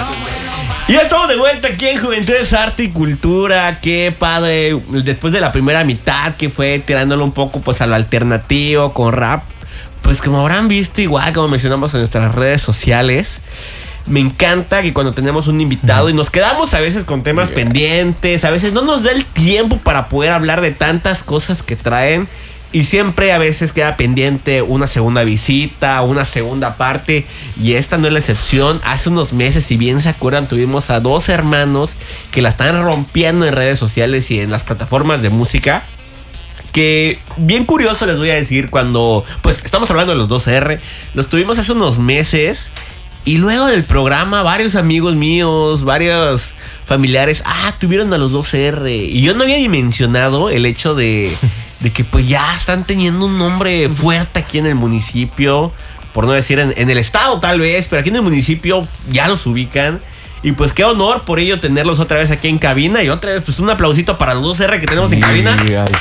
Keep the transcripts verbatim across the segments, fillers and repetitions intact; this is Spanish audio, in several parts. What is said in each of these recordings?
Y ya estamos de vuelta aquí en Juventudes, Arte y Cultura. Qué padre, después de la primera mitad que fue tirándolo un poco pues a lo alternativo con rap. Pues como habrán visto, igual como mencionamos en nuestras redes sociales, me encanta que cuando tenemos un invitado y nos quedamos a veces con temas yeah. pendientes, a veces no nos da el tiempo para poder hablar de tantas cosas que traen. Y siempre a veces queda pendiente una segunda visita, una segunda parte. Y esta no es la excepción. Hace unos meses, si bien se acuerdan, tuvimos a dos hermanos que la están rompiendo en redes sociales y en las plataformas de música. Que bien curioso les voy a decir cuando... Pues estamos hablando de los dos R. Los tuvimos hace unos meses. Y luego del programa, varios amigos míos, varios familiares, ah, tuvieron a los dos R. Y yo no había ni mencionado el hecho de... de que pues ya están teniendo un nombre fuerte aquí en el municipio, por no decir en, en el estado tal vez, pero aquí en el municipio ya los ubican. Y pues qué honor por ello tenerlos otra vez aquí en cabina. Y otra vez pues un aplausito para los dos R que tenemos en cabina.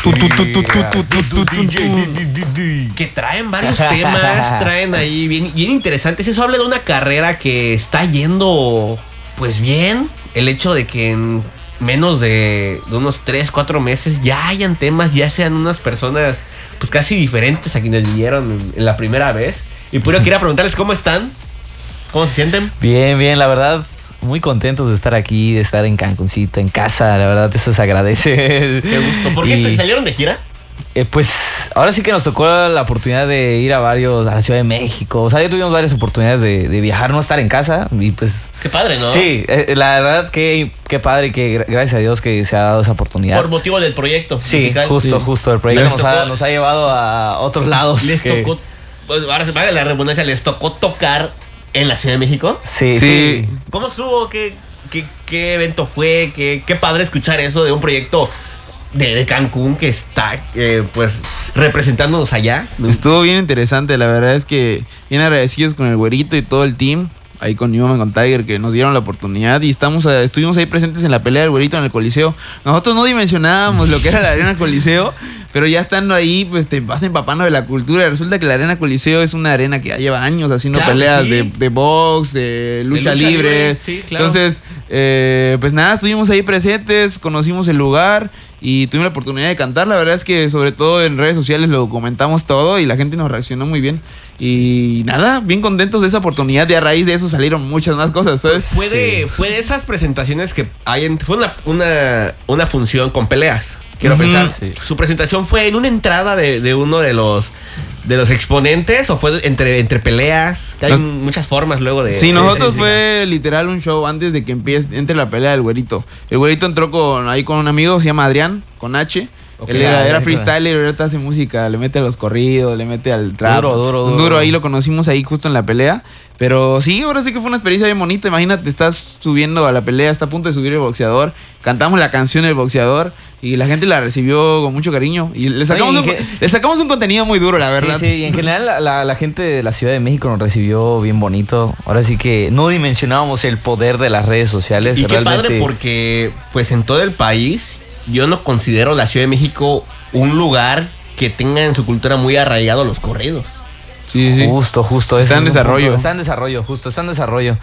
Que traen varios temas, traen ahí bien, bien interesantes. Eso habla de una carrera que está yendo pues bien. El hecho de que en menos de, de unos tres, cuatro meses ya hayan temas, ya sean unas personas pues casi diferentes a quienes vinieron en, en la primera vez. Y por eso quería preguntarles cómo están, cómo se sienten. Bien, bien, la verdad, muy contentos de estar aquí, de estar en Cancuncito, en casa, la verdad, eso se agradece. Qué gusto. ¿Por qué y, salieron de gira? Eh, pues ahora sí que nos tocó la oportunidad de ir a varios, a la Ciudad de México. O sea, ya tuvimos varias oportunidades de, de viajar, no estar en casa. Y pues. Qué padre, ¿no? Sí, eh, la verdad que qué padre y que gracias a Dios que se ha dado esa oportunidad. Por motivo del proyecto. Sí, musical. justo, sí. justo. El proyecto nos ha, nos ha llevado a otros lados. Les que... tocó, pues, ahora se paga la redundancia, les tocó tocar en la Ciudad de México. Sí, sí. sí. ¿Cómo estuvo? ¿Qué, qué, qué evento fue? ¿Qué, qué padre escuchar eso de un proyecto De, de Cancún que está eh, pues representándonos allá. Estuvo bien interesante, la verdad es que bien agradecidos con el güerito y todo el team, ahí con Newman, con Tiger, que nos dieron la oportunidad y estamos estuvimos ahí presentes en la pelea del güerito en el Coliseo. Nosotros no dimensionábamos lo que era la Arena Coliseo, pero ya estando ahí pues te vas empapando de la cultura. Resulta que la Arena Coliseo es una arena que ya lleva años haciendo claro, peleas sí. de, de box, de lucha, de lucha libre, libre. Sí, claro. Entonces eh, pues nada, estuvimos ahí presentes, conocimos el lugar y tuvimos la oportunidad de cantar. La verdad es que sobre todo en redes sociales lo documentamos todo y la gente nos reaccionó muy bien. Y nada, bien contentos de esa oportunidad. Y a raíz de eso salieron muchas más cosas, ¿sabes? Fue de, fue de esas presentaciones que hay en, fue una, una, una función con peleas. Quiero uh-huh, pensar, sí. Su presentación fue en una entrada de, de uno de los de los exponentes o fue entre, entre peleas. Que hay Nos, muchas formas luego de... Sí, sí nosotros sí, fue sí. literal un show antes de que empiece, entre la pelea del güerito. El güerito entró con ahí con un amigo, se llama Adrián, con H. Okay, él era, era freestyler, ahorita hace música, le mete a los corridos, le mete al trap. Duro, duro, duro. Duro, ahí lo conocimos ahí justo en la pelea. Pero sí, ahora sí que fue una experiencia bien bonita. Imagínate, estás subiendo a la pelea, está a punto de subir el boxeador. Cantamos la canción del boxeador y la gente la recibió con mucho cariño. Y le sacamos, Oye, un, que... le sacamos un contenido muy duro, la verdad. Sí, sí, y en general la, la, la gente de la Ciudad de México nos recibió bien bonito. Ahora sí que no dimensionábamos el poder de las redes sociales. Y realmente... qué padre porque pues en todo el país yo no considero la Ciudad de México un lugar que tenga en su cultura muy arraigado los corridos. Sí, sí. Justo, justo. Está en desarrollo. Punto. Está en desarrollo, justo, está en desarrollo.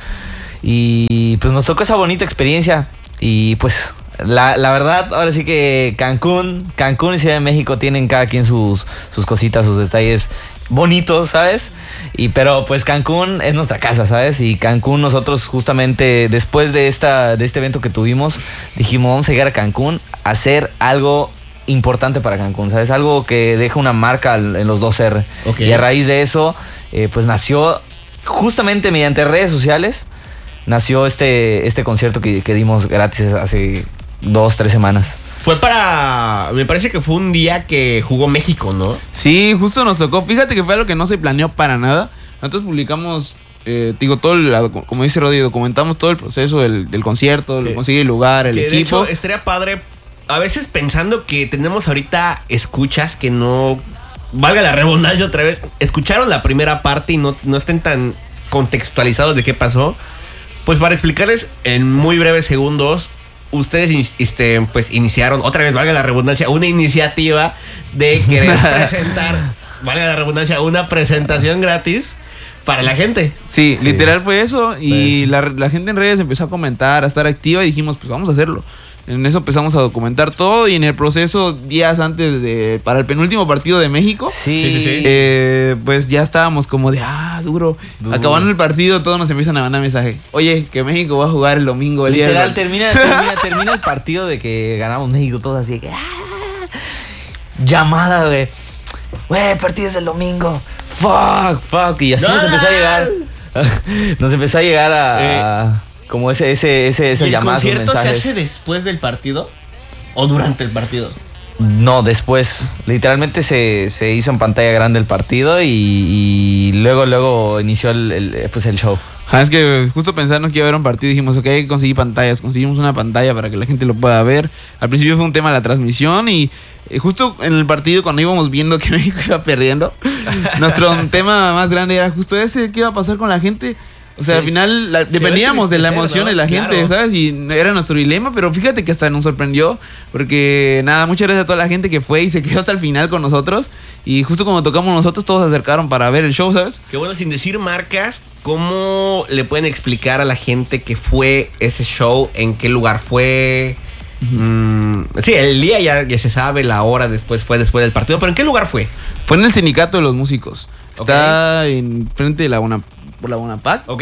Y pues nos tocó esa bonita experiencia. Y pues la, la verdad, ahora sí que Cancún, Cancún y Ciudad de México tienen cada quien sus, sus cositas, sus detalles bonitos, ¿sabes? Y pero pues Cancún es nuestra casa, ¿sabes? Y Cancún nosotros justamente después de esta de este evento que tuvimos, dijimos vamos a llegar a Cancún a hacer algo importante para Cancún, ¿sabes? Algo que deja una marca en los dos R. Okay. Y a raíz de eso, eh, pues nació justamente mediante redes sociales, nació este, este concierto que, que dimos gratis hace dos, tres semanas. Fue para... Me parece que fue un día que jugó México, ¿no? Sí, justo nos tocó. Fíjate que fue algo que no se planeó para nada. Nosotros publicamos... Eh, digo, todo el, como dice Rodi, documentamos todo el proceso del, del concierto, sí. Conseguir el lugar, el que equipo. De hecho, estaría padre... A veces pensando que tenemos ahorita escuchas que no, valga la redundancia otra vez, escucharon la primera parte y no, no estén tan contextualizados de qué pasó. Pues para explicarles en muy breves segundos, ustedes este, pues iniciaron, otra vez valga la redundancia, una iniciativa de querer presentar, valga la redundancia, una presentación gratis para la gente. Sí, Sí. literal fue eso. Y Pues. la, la gente en redes empezó a comentar, a estar activa y dijimos, pues vamos a hacerlo. En eso empezamos a documentar todo y en el proceso, días antes de, para el penúltimo partido de México, Sí, Sí, sí, sí. eh, pues ya estábamos como de, ah, duro. Duro. Acabando el partido, todos nos empiezan a mandar mensaje. Oye, que México va a jugar el domingo, el día del- Literal, termina, termina, termina el partido de que ganamos México, todos así de que. ¡ah! Llamada, güey. Güey, el partido es el domingo. Fuck, fuck. Y así ¡No! nos empezó a llegar. Nos empezó a llegar a. como ese, ese, ese, ¿Y esas el llamadas, esos concierto se mensajes. hace después del partido o durante el partido? No, después. Literalmente se, se hizo en pantalla grande el partido y, y luego, luego inició el, el, pues el show. Ah, es que justo pensando que iba a haber un partido dijimos, ok, hay que conseguir pantallas, conseguimos una pantalla para que la gente lo pueda ver. Al principio fue un tema la transmisión y eh, justo en el partido cuando íbamos viendo que México iba perdiendo, nuestro tema más grande era justo ese, ¿qué iba a pasar con la gente? O sea, Sí, al final la- se va a dependíamos de la entristecer, emoción ¿no? de la Claro. gente, ¿sabes? Y era nuestro dilema, pero fíjate que hasta nos sorprendió, porque nada, muchas gracias a toda la gente que fue y se quedó hasta el final con nosotros. Y justo cuando tocamos nosotros, todos se acercaron para ver el show, ¿sabes? Qué bueno, sin decir marcas, ¿cómo le pueden explicar a la gente que fue ese show? ¿En qué lugar fue? Mm, sí, el día ya, ya se sabe, la hora después fue después del partido, pero ¿en qué lugar fue? Fue en el sindicato de los músicos. Ok. Está en frente de la Una, por la UNAPAC. ¿Ok?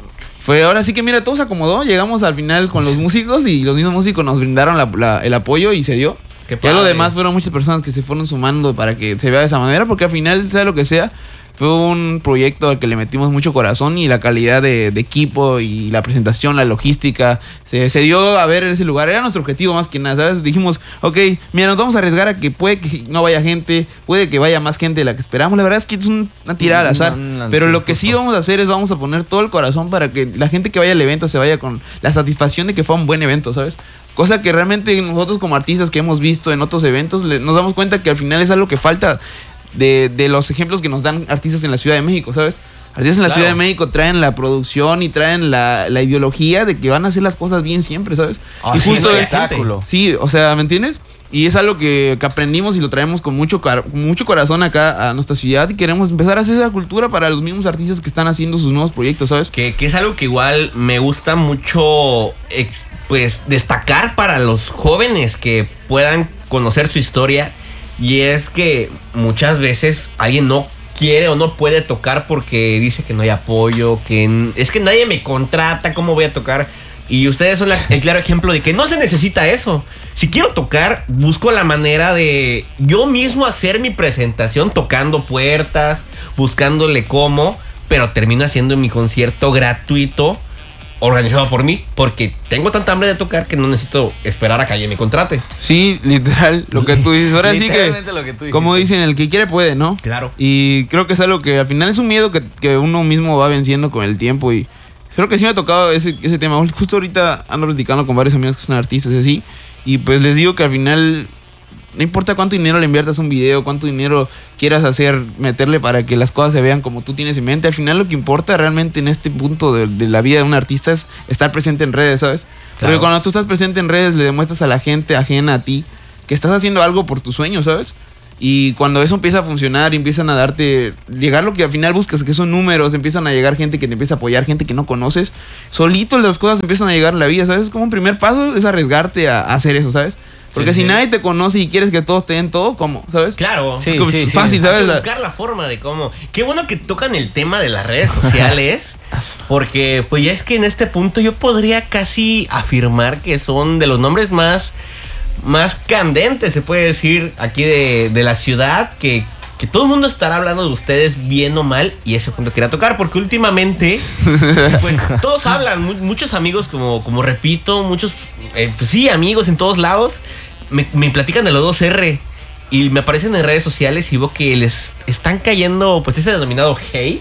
Fue ahora sí que mira, todo se acomodó. Llegamos al final con los músicos y los mismos músicos nos brindaron la- la- el apoyo y se dio. Qué Ya lo padre. demás fueron muchas personas que se fueron sumando para que se vea de esa manera, porque al final, sea lo que sea, fue un proyecto al que le metimos mucho corazón y la calidad de, de equipo y la presentación, la logística, se, se dio a ver en ese lugar. Era nuestro objetivo más que nada, ¿sabes? Dijimos, ok, mira, nos vamos a arriesgar a que puede que no vaya gente, puede que vaya más gente de la que esperamos. La verdad es que es un- una tirada al azar, Mm, pero sí, lo que sí justo. vamos a hacer es vamos a poner todo el corazón para que la gente que vaya al evento se vaya con la satisfacción de que fue un buen evento, ¿sabes? Cosa que realmente nosotros como artistas que hemos visto en otros eventos le- nos damos cuenta que al final es algo que falta de, de los ejemplos que nos dan artistas en la Ciudad de México, ¿sabes? Artistas en la Claro. Ciudad de México traen la producción y traen la, la ideología de que van a hacer las cosas bien siempre, ¿sabes? Ah, y sí, justo no hay el- espectáculo. Sí, o sea, ¿me entiendes? Y es algo que, que aprendimos y lo traemos con mucho, car- mucho corazón acá a nuestra ciudad y queremos empezar a hacer esa cultura para los mismos artistas que están haciendo sus nuevos proyectos, ¿sabes? Que, que es algo que igual me gusta mucho, ex- pues, destacar para los jóvenes que puedan conocer su historia. Y es que muchas veces alguien no quiere o no puede tocar porque dice que no hay apoyo, que n- es que nadie me contrata, ¿cómo voy a tocar? Y ustedes son la- el claro ejemplo de que no se necesita eso. Si quiero tocar, busco la manera de yo mismo hacer mi presentación tocando puertas, buscándole cómo, pero termino haciendo mi concierto gratuito, organizado por mí, porque tengo tanta hambre de tocar que no necesito esperar a que alguien me contrate. Sí, literal, lo que tú dices. Ahora sí que, Literalmente lo que tú como dijiste. dicen, el que quiere puede, ¿no? Claro. Y creo que es algo que al final es un miedo que, que uno mismo va venciendo con el tiempo. Y creo que sí me ha tocado ese, ese tema. Justo ahorita ando platicando con varios amigos que son artistas y así. Y pues les digo que al final no importa cuánto dinero le inviertas a un video, cuánto dinero quieras hacer, meterle para que las cosas se vean como tú tienes en mente. Al final lo que importa realmente en este punto de, de la vida de un artista es estar presente en redes, ¿sabes? Claro. Porque cuando tú estás presente en redes le demuestras a la gente ajena a ti que estás haciendo algo por tus sueños, ¿sabes? Y cuando eso empieza a funcionar y empiezan a darte, llegar lo que al final buscas, que son números, empiezan a llegar gente que te empieza a apoyar, gente que no conoces, solito las cosas empiezan a llegar en la vida, ¿sabes? Como un primer paso es arriesgarte a, a hacer eso, ¿sabes? Porque Sí, si sí. nadie te conoce y quieres que todos te den todo, ¿cómo? ¿Sabes? Claro. Sí, Como sí, sí. fácil, Hay ¿sabes? que La- buscar la forma de cómo. Qué bueno que tocan el tema de las redes sociales, porque pues ya es que en este punto yo podría casi afirmar que son de los nombres más, más candentes, se puede decir, aquí de, de la ciudad, que, que todo el mundo estará hablando de ustedes bien o mal, y ese punto quería tocar, porque últimamente, pues todos hablan, mu- muchos amigos, como, como repito, muchos, eh, pues sí, amigos en todos lados, me, me platican de los dos R. Y me aparecen en redes sociales y veo que les están cayendo, pues, ese denominado hate.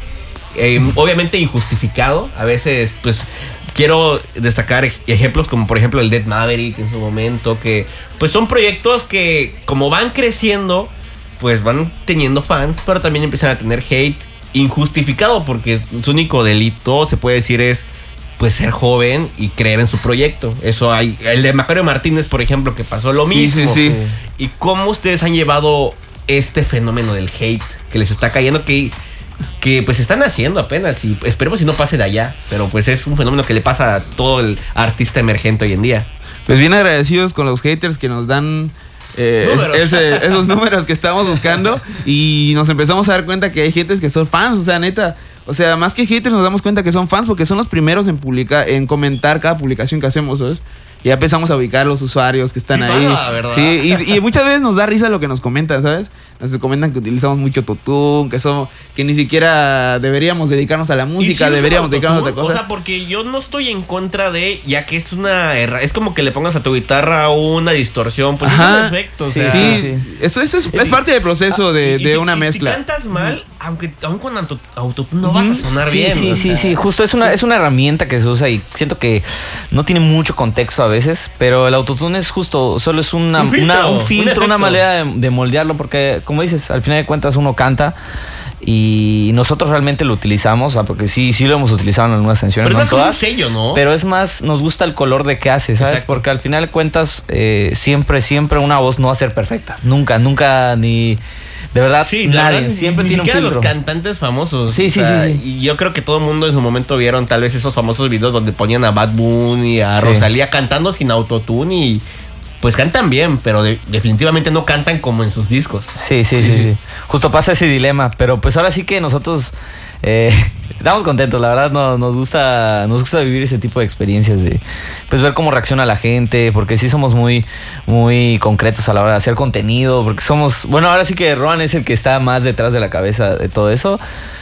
Eh, obviamente injustificado. A veces, pues, quiero destacar ej- ejemplos como, por ejemplo, el Dead Maverick en su momento. Que, pues, son proyectos que, como van creciendo, pues, van teniendo fans, pero también empiezan a tener hate injustificado. Porque su único delito, se puede decir, es, pues, ser joven y creer en su proyecto. Eso hay. El de Macario Martínez, por ejemplo, que pasó lo Sí, mismo. sí, sí. ¿Y cómo ustedes han llevado este fenómeno del hate que les está cayendo? Que que pues están haciendo apenas y esperemos si no pase de allá, pero pues es un fenómeno que le pasa a todo el artista emergente hoy en día. Pues bien agradecidos con los haters que nos dan eh, es, ese, esos números que estamos buscando y nos empezamos a dar cuenta que hay gentes que son fans, o sea, neta. O sea, más que haters nos damos cuenta que son fans porque son los primeros en publicar, en comentar cada publicación que hacemos, ¿sabes? Y ya empezamos a ubicar los usuarios que están sí, ahí. pasa, ¿verdad? Sí, y, y muchas veces nos da risa lo que nos comentan, ¿sabes? Nos comentan que utilizamos mucho autotune, que somos, que ni siquiera deberíamos dedicarnos a la música, sí deberíamos dedicarnos a otra cosa. O sea, porque yo no estoy en contra de, ya que es una erra, es como que le pongas a tu guitarra una distorsión, pues Ajá. es perfecto. O Sí, sea, sí, sí. Eso, eso es, es Sí. parte del proceso de, Y de si- una y mezcla. Si cantas mal, aunque aún con auto- autotune no vas a sonar Sí, bien. sí, o sí, sea. sí, justo es una, es una herramienta que se usa y siento que no tiene mucho contexto a veces, pero el autotune es justo, solo es una, Un filtro, una, un un filtro, una efecto. manera de, de moldearlo, porque como dices, al final de cuentas uno canta y nosotros realmente lo utilizamos, o sea, porque sí, sí lo hemos utilizado en algunas canciones, Pero no es en más como un todas. sello, ¿no? Pero es más, nos gusta el color de que hace, ¿sabes? Exacto. Porque al final de cuentas, eh, siempre, siempre una voz no va a ser perfecta. Nunca, nunca, ni. De verdad, Sí, la nadie. verdad, siempre ni tiene un siquiera filtro. los cantantes famosos. Sí, sí, o sea, sí, sí. Y yo creo que todo el mundo en su momento vieron tal vez esos famosos videos donde ponían a Bad Bunny, a Sí. Rosalía cantando sin autotune y pues cantan bien, pero de- definitivamente no cantan como en sus discos. Sí, sí, sí, sí. Justo pasa ese dilema. Pero pues ahora sí que nosotros eh, estamos contentos. La verdad no, nos gusta nos gusta vivir ese tipo de experiencias de pues ver cómo reacciona la gente. Porque sí somos muy, muy concretos a la hora de hacer contenido. Porque somos. Bueno, ahora sí que Roan es el que está más detrás de la cabeza de todo eso.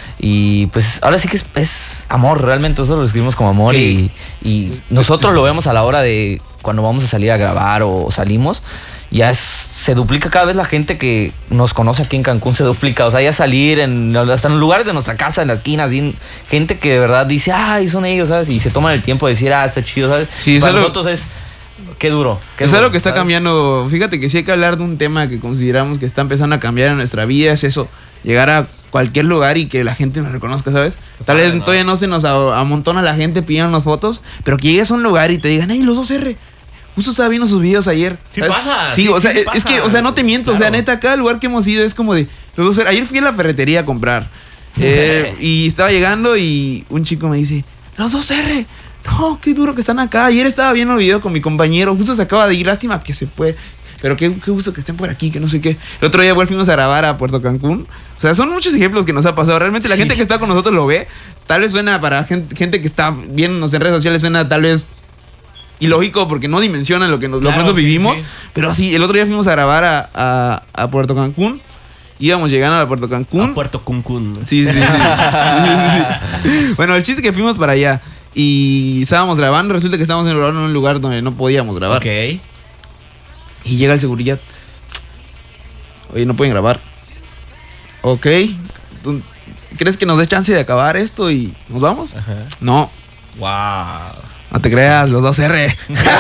Y pues ahora sí que es, es amor, realmente nosotros lo escribimos como amor y, y nosotros lo vemos a la hora de cuando vamos a salir a grabar o salimos, ya es- se duplica cada vez la gente que nos conoce aquí en Cancún, se duplica, o sea, ya salir en, hasta en los lugares de nuestra casa, en las esquinas, y gente que de verdad dice, ay, son ellos, ¿sabes? Y se toman el tiempo de decir, ah, está chido, ¿sabes? Sí, Para es algo- nosotros es, qué duro. Qué Es duro, algo que está ¿sabes? cambiando. Fíjate que sí hay que hablar de un tema que consideramos que está empezando a cambiar en nuestra vida. Es eso, llegar a cualquier lugar y que la gente nos reconozca, ¿sabes? Tal vez padre, ¿no? todavía no se nos a- amontona la gente pidiéndonos fotos, pero que llegues a un lugar y te digan, hey, los dos R. Justo estaba viendo sus videos ayer. Sí ¿sabes? pasa, Sí, sí, o sea, sí es, es pasa. que, o sea, no te miento. O sea, Claro. neta, cada lugar que hemos ido es como de los dos R. Ayer fui a la ferretería a comprar. eh, y estaba llegando y un chico me dice, los dos R. No, qué duro que están acá. Ayer estaba viendo el video con mi compañero. Justo se acaba de ir. Lástima que se fue. Pero qué, qué gusto que estén por aquí, que no sé qué. El otro día igual fuimos a grabar a Puerto Cancún. O sea, son muchos ejemplos que nos ha pasado. Realmente la gente que está con nosotros lo ve. Tal vez suena para gente, gente que está viéndonos en redes sociales, suena tal vez ilógico porque no dimensionan lo que, nos, lo que Claro, nosotros sí, vivimos. sí. Pero sí, el otro día fuimos a grabar a, a, a Puerto Cancún. Íbamos llegando a Puerto Cancún. A Puerto Cancún. Sí, sí, sí. Sí, sí, sí. Bueno, el chiste es que fuimos para allá y estábamos grabando. Resulta que estábamos grabando en un lugar donde no podíamos grabar. Ok. Y llega el seguridad. Oye, no pueden grabar. Ok. ¿Tú ¿Crees que nos dé chance de acabar esto y nos vamos? Ajá. No, Wow. no te creas, los dos R.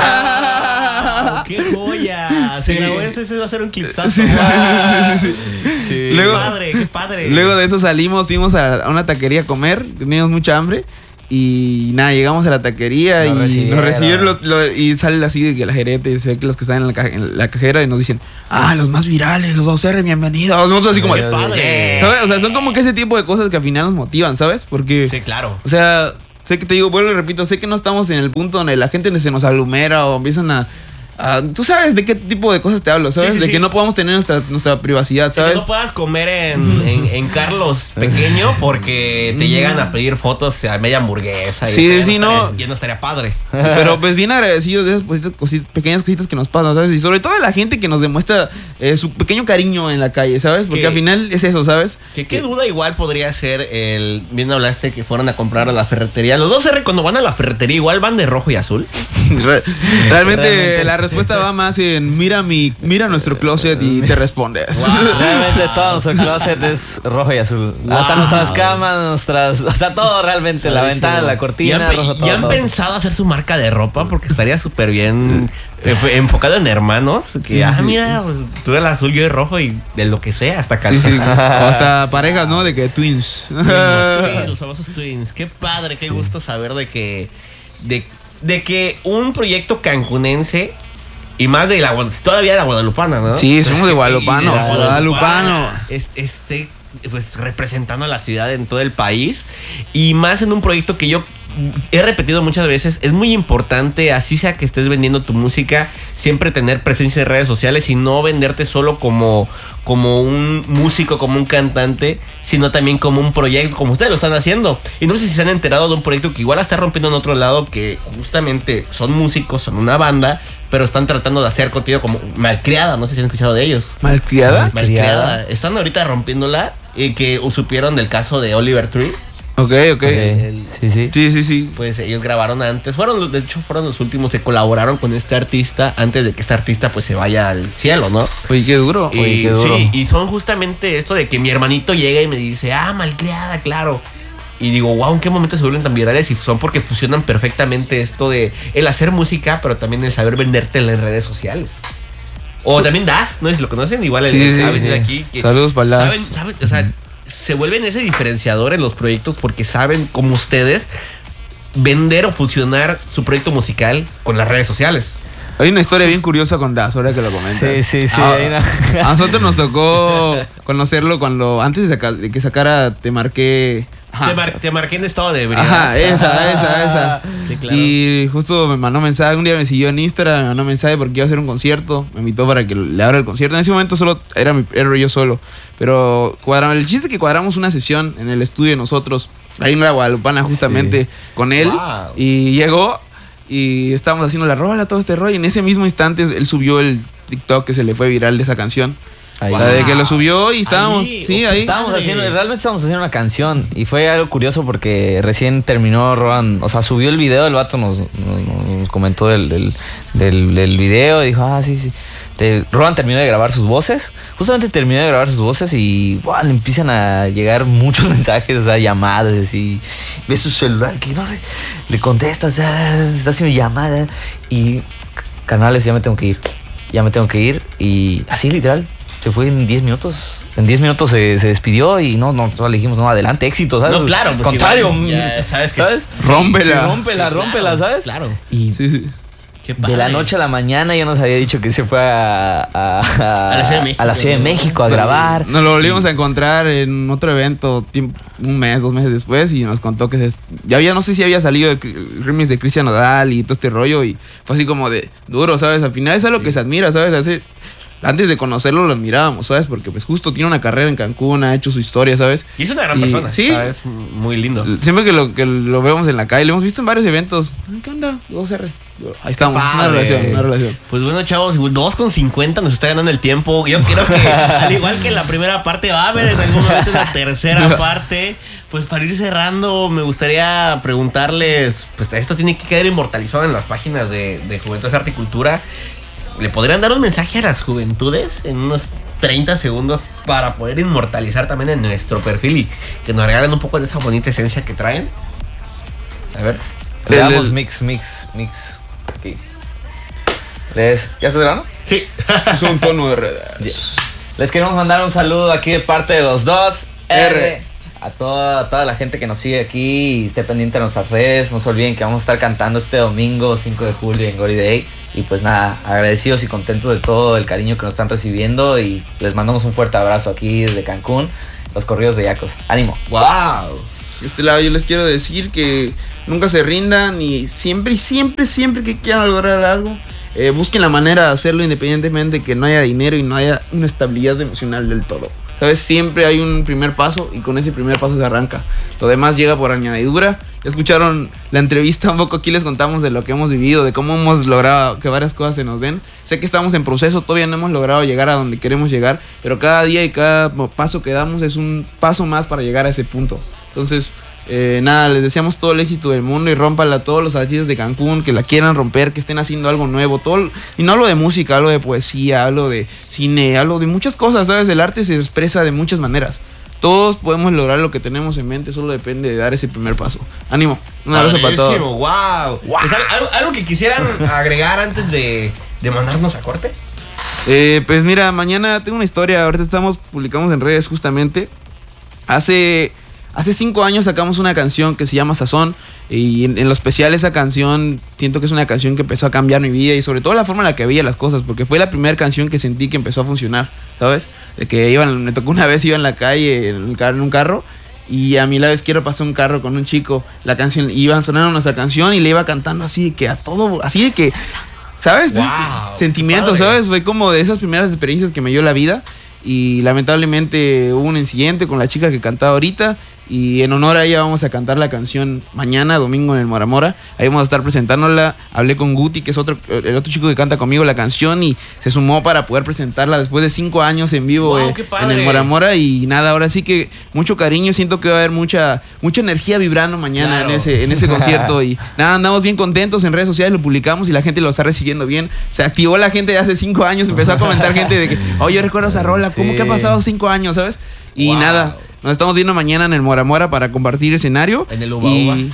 ¡Qué joya! Sí. Se grabó ese, ese va a ser un clipsazo. Sí, sí, Wow. sí, sí, sí, sí. Sí. Luego- qué padre, qué padre. Luego de eso salimos, fuimos a, a una taquería a comer, teníamos mucha hambre. Y nada, llegamos a la taquería Nos y recibieron. nos recibieron los- lo- y sale así de que la gerente y se ve que los que están en la, ca- en la cajera y nos dicen, ah, los más virales, los dos R, bienvenidos. Nosotros así como, Qué de, padre. ¿sabes? O sea, son como que ese tipo de cosas que al final nos motivan, ¿sabes? Porque, Sí, claro. o sea, sé que te digo, vuelvo y repito, sé que no estamos en el punto donde la gente se nos alumera o empiezan a... a- tú sabes de qué tipo de cosas te hablo, ¿sabes? Sí, sí, de sí. que no podamos tener nuestra, nuestra privacidad, Que ¿sabes? no puedas comer en, en, en Carlos pequeño porque te llegan a pedir fotos a media hamburguesa. y Sí, eso ya sí, estaría- no. Ya no estaría padre. Pero pues bien agradecidos de esas cositas- cosi- pequeñas cositas que nos pasan, ¿sabes? Y sobre todo de la gente que nos demuestra eh, su pequeño cariño en la calle, ¿sabes? Porque Que- al final es eso, ¿sabes? Que qué duda igual podría ser el... Bien hablaste que fueron a comprar a la ferretería. Los dos R cuando van a la ferretería igual van de rojo y azul. Re- Realmente, Realmente la sí. respuesta va más en mira mi mira nuestro closet y te respondes. Realmente todo nuestro closet es rojo y azul. Wow. Hasta nuestras camas, nuestras. O sea, todo realmente. La ventana, la ¿Y cortina, han, pe- rojo, todo. y han todo. pensado hacer su marca de ropa? Porque estaría súper bien eh, enfocado en hermanos. Que, Sí, ah, sí. mira, pues, tú eres azul, yo el rojo y de lo que sea, hasta Sí, sí. calzar. O hasta parejas, ¿no? De que twins. Los twins, los famosos twins. Qué padre, qué gusto saber de que. De, de que un proyecto cancunense. Y más de la Guad- todavía de la Guadalupana, ¿no? Sí, somos de Y- y guadalupanos, de la guadalupanos. es- Esté pues representando a la ciudad en todo el país y más en un proyecto que yo he repetido muchas veces. Es muy importante, así sea que estés vendiendo tu música, siempre tener presencia en redes sociales y no venderte solo como, como un músico, como un cantante, sino también como un proyecto, como ustedes lo están haciendo. Y no sé si se han enterado de un proyecto que igual está rompiendo en otro lado, que justamente son músicos, son una banda, pero están tratando de hacer contenido como Malcriada. No sé si han escuchado de ellos. ¿Malcriada? Malcriada. Están ahorita rompiéndola, y que supieron del caso de Oliver Tree. Ok, ok. Okay. Sí, sí. Sí, sí, sí. Pues ellos grabaron antes, fueron, de hecho fueron los últimos que colaboraron con este artista antes de que este artista pues se vaya al cielo, ¿no? Oye, qué duro. Y, Oye, qué duro. Sí, y son justamente esto de que mi hermanito llega y me dice, ah, Malcriada, claro. Y digo, wow, ¿en qué momento se vuelven tan virales? Y son porque fusionan perfectamente esto de el hacer música, pero también el saber venderte en las redes sociales. O también Das, no sé si lo conocen, igual Sí, el, sí, ha venido sí. aquí. Que Saludos para Das. saben, saben, o sea, se vuelven ese diferenciador en los proyectos porque saben, como ustedes, vender o fusionar su proyecto musical con las redes sociales. Hay una historia bien curiosa con Das, ahora que lo comentas. Sí, sí, sí. Ah, hay una- a nosotros nos tocó conocerlo cuando, antes de, saca- de que sacara Te Marqué. Ajá. Te, mar- te marqué en estado de ebriedad. Ajá, esa, esa, esa. Sí, claro. Y justo me mandó mensaje, un día me siguió en Instagram, me mandó mensaje porque iba a hacer un concierto, me invitó para que le abra el concierto. En ese momento solo era, mi, era yo solo, pero cuadramos, el chiste es que cuadramos una sesión en el estudio de nosotros, ahí en la Guadalupana justamente, Sí. con él, Wow. y llegó y estábamos haciendo la rola, todo este rollo, y en ese mismo instante él subió el TikTok que se le fue viral de esa canción. Ahí. La de que lo subió y estábamos, Ahí, sí, ok, ahí. Estábamos Padre. haciendo, realmente estábamos haciendo una canción y fue algo curioso porque recién terminó Roan, o sea, subió el video, el vato nos, nos, nos comentó del, del, del, del video y dijo, ah, sí, sí. Te- Roan terminó de grabar sus voces, justamente terminó de grabar sus voces y wow, le empiezan a llegar muchos mensajes, o sea, llamadas, así, ves su celular, que no sé, le contestas, ah, está haciendo llamadas y canales, ya me tengo que ir, ya me tengo que ir y así literal. Se fue en diez minutos. En diez minutos se, se despidió y no, no, solo le dijimos, no, adelante, éxito, ¿sabes? No, claro, pues contrario. igual, ya sabes que ¿sabes? es- Rómpela. Sí, rómpela, Sí, rómpela, claro, ¿sabes? claro. Y Sí, sí. Qué de la padre. noche a la mañana ya nos había dicho que se fue a, a, A la Ciudad de México. a la Ciudad de México a grabar. Nos lo volvimos a encontrar en otro evento tiempo- un mes, dos meses después y nos contó que se- ya había, no sé si había salido el, el remix de Cristian Nodal y todo este rollo y fue así como de duro, ¿sabes? Al final es algo que se admira, ¿sabes? Hace, antes de conocerlo lo admirábamos, ¿sabes? Porque pues justo tiene una carrera en Cancún, ha hecho su historia, ¿sabes? Y es una gran Y- persona. sí. ¿sabes? Muy lindo. Siempre que lo, que lo vemos en la calle, lo hemos visto en varios eventos. ¿Qué onda? dos R. Ahí estamos, una Padre. relación, una relación. Pues bueno, chavos, dos con cincuenta nos está ganando el tiempo. Yo creo que, al igual que en la primera parte, va a haber en algún momento una tercera parte. Pues para ir cerrando, me gustaría preguntarles: pues esto tiene que quedar inmortalizado en las páginas de, de Juventud Arte y Cultura. ¿Le podrían dar un mensaje a las juventudes en unos treinta segundos para poder inmortalizar también en nuestro perfil y que nos regalen un poco de esa bonita esencia que traen? A ver. Le El- damos el- mix, mix, mix. Aquí. Les, ¿ya estás grabando? Sí. Es un tono de redes. Les queremos mandar un saludo aquí de parte de los dos. R. R. A toda, a toda la gente que nos sigue aquí y esté pendiente de nuestras redes. No se olviden que vamos a estar cantando este domingo cinco de julio en Gory Day. Y pues nada, agradecidos y contentos de todo el cariño que nos están recibiendo. Y les mandamos un fuerte abrazo aquí desde Cancún. Los Corridos Bellacos. ¡Ánimo! ¡Wow! De este lado yo les quiero decir que nunca se rindan y siempre, siempre, siempre que quieran lograr algo, eh, busquen la manera de hacerlo independientemente de que no haya dinero y no haya una estabilidad emocional del todo. ¿Sabes? Siempre hay un primer paso y con ese primer paso se arranca. Lo demás llega por añadidura. Ya escucharon la entrevista un poco, aquí les contamos de lo que hemos vivido, de cómo hemos logrado que varias cosas se nos den. Sé que estamos en proceso, todavía no hemos logrado llegar a donde queremos llegar, pero cada día y cada paso que damos es un paso más para llegar a ese punto. Entonces, eh, nada, les deseamos todo el éxito del mundo y rómpala a todos los artistas de Cancún que la quieran romper, que estén haciendo algo nuevo, todo, y no hablo de música, hablo de poesía, hablo de cine, hablo de muchas cosas, ¿sabes? El arte se expresa de muchas maneras. Todos podemos lograr lo que tenemos en mente, solo depende de dar ese primer paso. Ánimo, un abrazo para todos. Padrísimo, wow. Pues, ¿algo, algo que quisieran agregar antes de, de mandarnos a corte? Eh, pues mira, mañana tengo una historia, ahorita estamos, publicamos en redes justamente. Hace hace cinco años sacamos una canción que se llama Sazón. Y en, en lo especial esa canción, siento que es una canción que empezó a cambiar mi vida y sobre todo la forma en la que veía las cosas, porque fue la primera canción que sentí que empezó a funcionar, ¿sabes? De que iba, me tocó una vez, iba en la calle, en, el carro, en un carro, y a mi lado izquierdo pasó un carro con un chico, la canción, iban sonando nuestra canción y le iba cantando así, que a todo, así de que, ¿sabes? Wow, este sentimiento, ¿sabes? Fue como de esas primeras experiencias que me dio la vida. Y lamentablemente hubo un incidente con la chica que cantaba ahorita. Y en honor a ella vamos a cantar la canción mañana, domingo, en el Mora Mora. Ahí vamos a estar presentándola. Hablé con Guti, que es otro, el otro chico que canta conmigo la canción, y se sumó para poder presentarla después de cinco años en vivo. Wow, eh, qué padre. En el Mora Mora. Y nada, ahora sí que mucho cariño. Siento que va a haber mucha, mucha energía vibrando mañana, claro, en ese, en ese concierto. Y nada, andamos bien contentos. En redes sociales lo publicamos y la gente lo está recibiendo bien. Se activó la gente de hace cinco años. Empezó a comentar gente de que, oye, yo recuerdo esa rola. ¿Cómo Sí. que ha pasado cinco años, sabes? Y Wow. nada, nos estamos viendo mañana en el Mora Mora para compartir escenario. En el Uba y, Uba.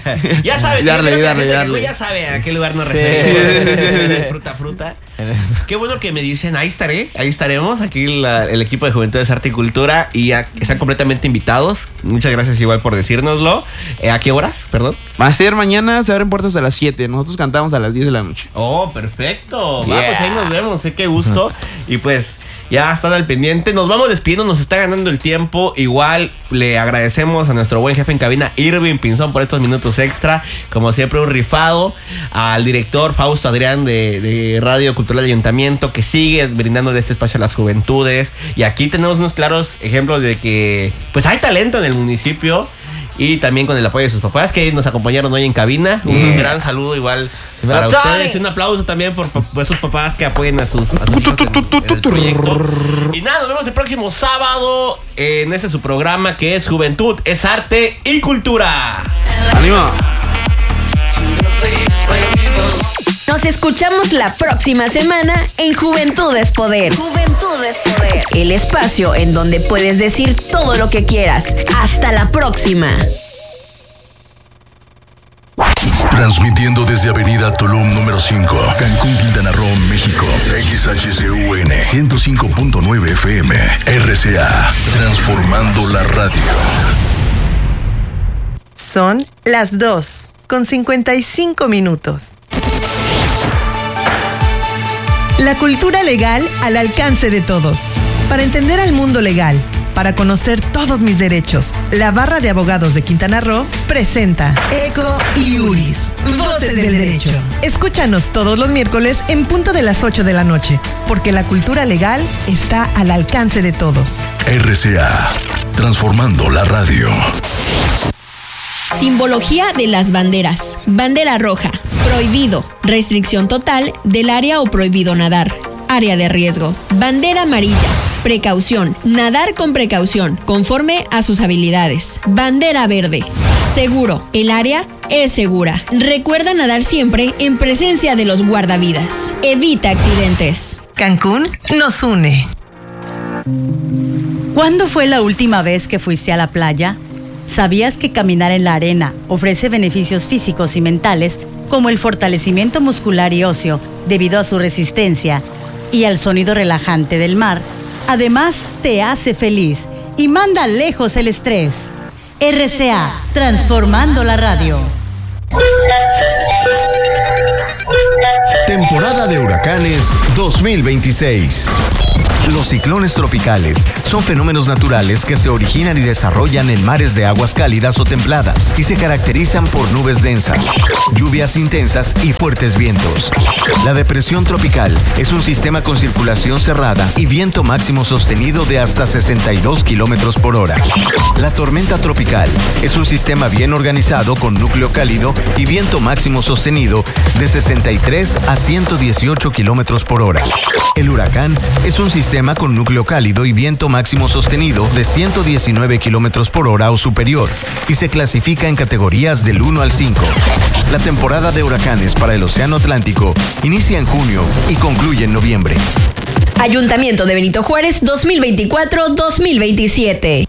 Ya sabes, darle, yo creo que la darle, gente que darle. llegó ya sabe a qué lugar nos Sí. referimos. Fruta, fruta. Qué bueno que me dicen, ahí estaré, ahí estaremos, aquí la- el equipo de Juventudes Arte y Cultura, y ya están completamente invitados. Muchas gracias igual por decírnoslo. Eh, ¿A qué horas? Perdón. Va a ser mañana, se abren puertas a las siete. Nosotros cantamos a las diez de la noche. Oh, perfecto. Yeah. Vamos, ahí nos vemos, sé qué gusto. Y pues ya están al pendiente. Nos vamos despidiendo, nos está ganando el tiempo. Igual le agradecemos a nuestro buen jefe en cabina, Irving Pinzón, por estos minutos extra. Como siempre, un rifado. Al director Fausto Adrián de, de Radio Cultural del Ayuntamiento, que sigue brindando este espacio a las juventudes. Y aquí tenemos unos claros ejemplos de que pues hay talento en el municipio. Y también con el apoyo de sus papás que nos acompañaron hoy en cabina. Un Yeah. gran saludo igual Dímelo, para Tony. ustedes. Y un aplauso también por, por esos papás que apoyen a sus, a sus hijos en- en el proyecto. Y nada, nos vemos el próximo sábado en ese su programa que es Juventud, es Arte y Cultura. ¡Ánimo! Nos escuchamos la próxima semana en Juventud es Poder. Juventud es Poder. El espacio en donde puedes decir todo lo que quieras. Hasta la próxima. Transmitiendo desde Avenida Tulum número cinco, Cancún, Quintana Roo, México. X H C U N ciento cinco punto nueve F M. R C A. Transformando la radio. Son las dos con cincuenta y cinco minutos. La cultura legal al alcance de todos. Para entender al mundo legal, para conocer todos mis derechos, la Barra de Abogados de Quintana Roo presenta Eco y Uris, Voces del Derecho. Escúchanos todos los miércoles en punto de las ocho de la noche, porque la cultura legal está al alcance de todos. R C A. Transformando la radio. Simbología de las banderas. Bandera roja. Prohibido. Restricción total del área o prohibido nadar. Área de riesgo. Bandera amarilla. Precaución. Nadar con precaución, conforme a sus habilidades. Bandera verde. Seguro. El área es segura. Recuerda nadar siempre en presencia de los guardavidas. Evita accidentes. Cancún nos une. ¿Cuándo fue la última vez que fuiste a la playa? ¿Sabías que caminar en la arena ofrece beneficios físicos y mentales como el fortalecimiento muscular y óseo debido a su resistencia y al sonido relajante del mar? Además, te hace feliz y manda lejos el estrés. R C A, transformando la radio. Temporada de huracanes dos mil veintiséis. Los ciclones tropicales son fenómenos naturales que se originan y desarrollan en mares de aguas cálidas o templadas y se caracterizan por nubes densas, lluvias intensas y fuertes vientos. La depresión tropical es un sistema con circulación cerrada y viento máximo sostenido de hasta sesenta y dos kilómetros por hora. La tormenta tropical es un sistema bien organizado con núcleo cálido y viento máximo sostenido de sesenta y tres a ciento dieciocho kilómetros por hora. El huracán es un sistema con núcleo cálido y viento máximo sostenido de ciento diecinueve kilómetros por hora o superior y se clasifica en categorías del uno al cinco. La temporada de huracanes para el Océano Atlántico inicia en junio y concluye en noviembre. Ayuntamiento de Benito Juárez dos mil veinticuatro a dos mil veintisiete.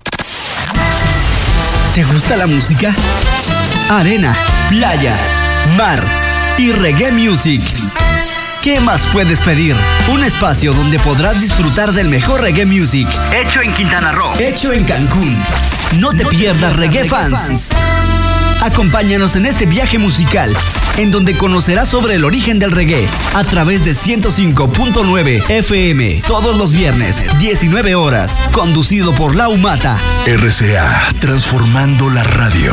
¿Te gusta la música? Arena, playa, mar y reggae music. ¿Qué más puedes pedir? Un espacio donde podrás disfrutar del mejor reggae music. Hecho en Quintana Roo. Hecho en Cancún. No te, no pierdas, te pierdas Reggae, reggae fans. fans. Acompáñanos en este viaje musical, en donde conocerás sobre el origen del reggae, a través de ciento cinco punto nueve F M, todos los viernes, diecinueve horas, conducido por Lau Mata. R C A, transformando la radio.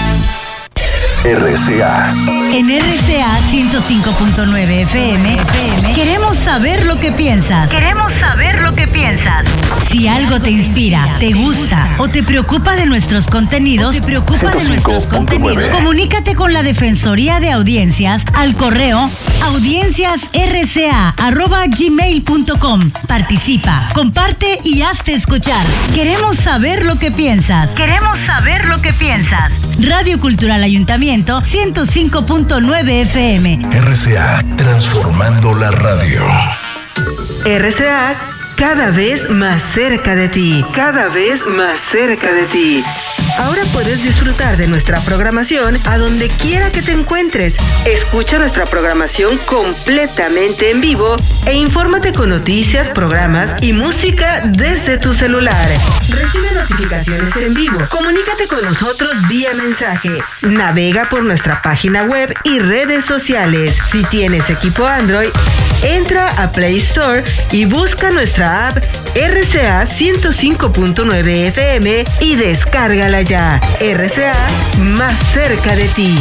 R C A. En R C A ciento cinco punto nueve F M, queremos saber lo que piensas. Queremos saber lo que piensas. Si algo te inspira, te gusta o te preocupa de nuestros contenidos, te preocupa de nuestros contenidos, comunícate con la Defensoría de Audiencias al correo audienciasrca arroba gmail punto com. Participa, comparte y hazte escuchar. Queremos saber lo que piensas. Queremos saber lo que piensas. Radio Cultural Ayuntamiento ciento cinco punto nueve F M. R C A, transformando la radio. R C A, cada vez más cerca de ti. Cada vez más cerca de ti. Ahora puedes disfrutar de nuestra programación a donde quiera que te encuentres. Escucha nuestra programación completamente en vivo e infórmate con noticias, programas y música desde tu celular. Recibe notificaciones en vivo. Comunícate con nosotros vía mensaje. Navega por nuestra página web y redes sociales. Si tienes equipo Android, entra a Play Store y busca nuestra app R C A ciento cinco punto nueve F M y descárgala ya. R C A, más cerca de ti.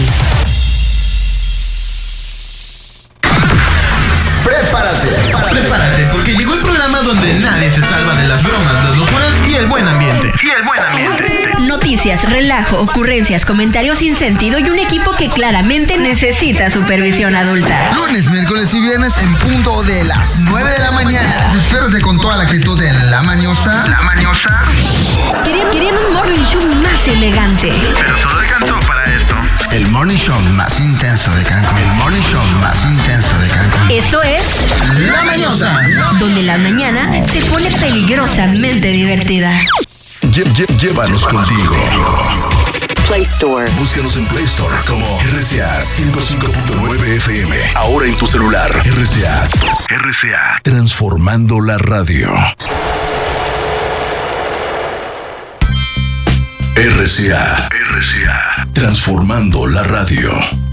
Prepárate, prepárate, porque llegó el programa donde nadie se salva de las bromas, las locuras y el buen ambiente. Y el buen ambiente. Noticias, relajo, ocurrencias, comentarios sin sentido y un equipo que claramente necesita supervisión adulta. Lunes, miércoles y viernes en punto de las nueve de la mañana. Despiértate con toda la actitud de La Mañosa. La Mañosa. Querían, querían un morning show más elegante. Pero solo alcanzó para esto. El morning show más intenso de Cancún. El morning show más intenso de Cancún. Esto es La Mañosa, donde la mañana se pone peligrosamente divertida. Lle- lle- llévanos contigo. Play Store. Búscanos en Play Store como R C A ciento cinco punto nueve F M. Ahora en tu celular. R C A. R C A. Transformando la radio. R C A. R C A. Transformando la radio.